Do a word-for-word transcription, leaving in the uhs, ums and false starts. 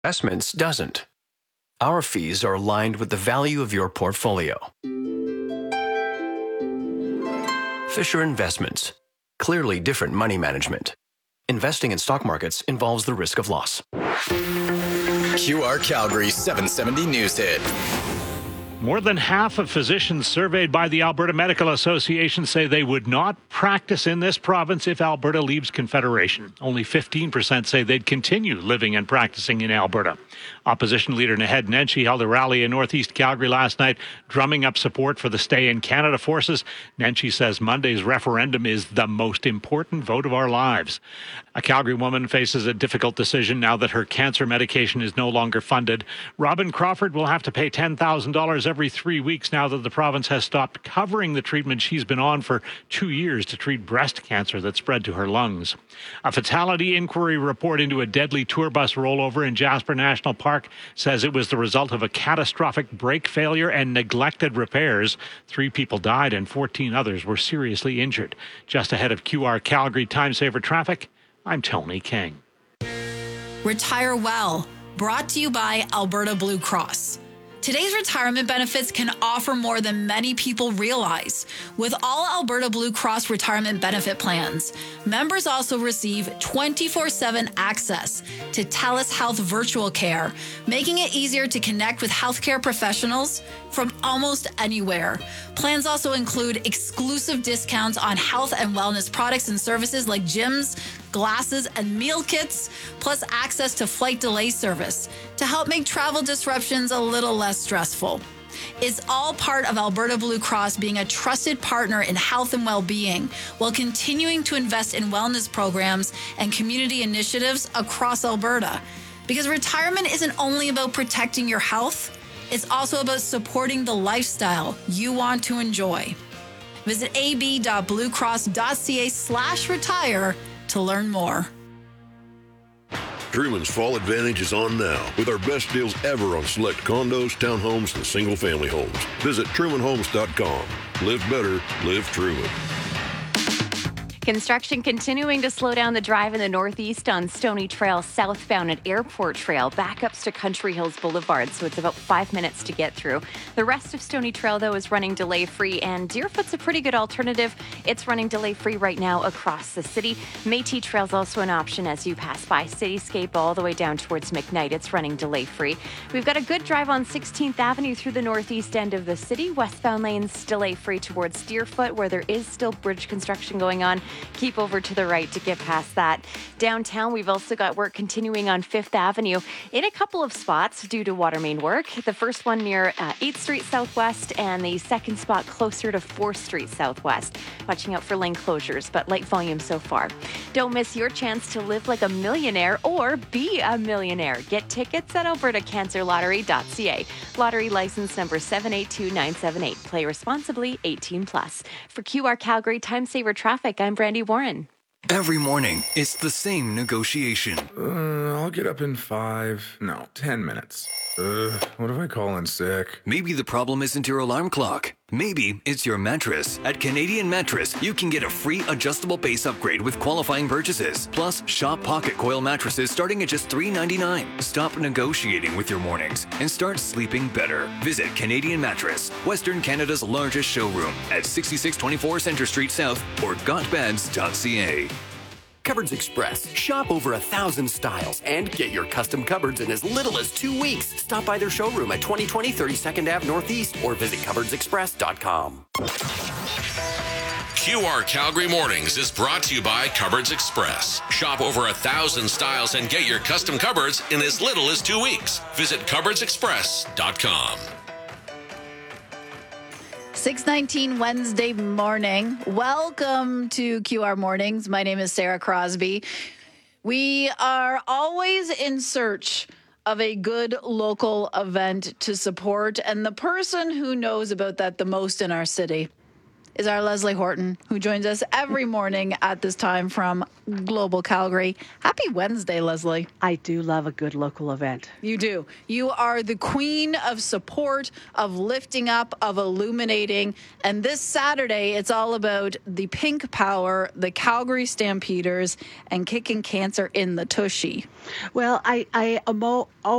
Investments doesn't. Our fees are aligned with the value of your portfolio. Fisher Investments. Clearly different money management. Investing in stock markets involves the risk of loss. Q R Calgary seven seventy News Hit. More than half of physicians surveyed by the Alberta Medical Association say they would not practice in this province if Alberta leaves Confederation. Only fifteen percent say they'd continue living and practicing in Alberta. Opposition leader Naheed Nenshi held a rally in northeast Calgary last night, drumming up support for the Stay in Canada forces. Nenshi says Monday's referendum is the most important vote of our lives. A Calgary woman faces a difficult decision now that her cancer medication is no longer funded. Robin Crawford will have to pay ten thousand dollars every three weeks now that the province has stopped covering the treatment she's been on for two years to treat breast cancer that spread to her lungs. A fatality inquiry report into a deadly tour bus rollover in Jasper National Park says it was the result of a catastrophic brake failure and neglected repairs. Three people died and fourteen others were seriously injured. Just ahead of Q R Calgary Time Saver Traffic, I'm Tony King. Retire well, brought to you by Alberta Blue Cross. Today's retirement benefits can offer more than many people realize. With all Alberta Blue Cross retirement benefit plans, members also receive twenty-four seven access to TELUS Health virtual care, making it easier to connect with healthcare professionals from almost anywhere. Plans also include exclusive discounts on health and wellness products and services like gyms, glasses, and meal kits, plus access to flight delay service to help make travel disruptions a little less stressful. It's all part of Alberta Blue Cross being a trusted partner in health and well-being while continuing to invest in wellness programs and community initiatives across Alberta. Because retirement isn't only about protecting your health, it's also about supporting the lifestyle you want to enjoy. Visit ab.bluecross.ca slash retire to learn more. Truman's Fall Advantage is on now with our best deals ever on select condos, townhomes, and single-family homes. Visit truman homes dot com. Live better, live Truman. Construction continuing to slow down the drive in the northeast on Stony Trail southbound at Airport Trail. Backups to Country Hills Boulevard, so it's about five minutes to get through. The rest of Stony Trail, though, is running delay-free, and Deerfoot's a pretty good alternative. It's running delay-free right now across the city. Métis Trail's also an option as you pass by Cityscape all the way down towards McKnight. It's running delay-free. We've got a good drive on sixteenth Avenue through the northeast end of the city. Westbound lanes delay-free towards Deerfoot, where there is still bridge construction going on. Keep over to the right to get past that. Downtown, we've also got work continuing on Fifth Avenue in a couple of spots due to water main work. The first one near uh, eighth Street Southwest and the second spot closer to fourth Street Southwest. Watching out for lane closures, but light volume so far. Don't miss your chance to live like a millionaire or be a millionaire. Get tickets at alberta cancer lottery dot c a. Lottery license number seven eight two nine seven eight. Play responsibly, eighteen plus. For Q R Calgary Time Saver Traffic, I'm Brandy Warren. Every morning, it's the same negotiation. Uh, I'll get up in five, no, ten minutes. Uh, what if I call in sick? Maybe the problem isn't your alarm clock. Maybe it's your mattress. At Canadian Mattress, you can get a free adjustable base upgrade with qualifying purchases. Plus, shop pocket coil mattresses starting at just three dollars and ninety-nine cents. Stop negotiating with your mornings and start sleeping better. Visit Canadian Mattress, Western Canada's largest showroom at sixty-six twenty-four Centre Street South or got beds dot c a. Cupboards Express. Shop over a thousand styles and get your custom cupboards in as little as two weeks. Stop by their showroom at twenty twenty thirty-second Avenue Northeast or visit cupboards express dot com. Q R Calgary Mornings is brought to you by Cupboards Express. Shop over a thousand styles and get your custom cupboards in as little as two weeks. Visit cupboards express dot com. six nineteen Wednesday morning. Welcome to Q R Mornings. My name is Sarah Crosby. We are always in search of a good local event to support, and the person who knows about that the most in our city is our Leslie Horton, who joins us every morning at this time from Global Calgary. Happy Wednesday, Leslie. I do love a good local event. You do. You are the queen of support, of lifting up, of illuminating. And this Saturday, it's all about the Pink Power, the Calgary Stampeders, and kicking cancer in the tushy. Well, I, I am all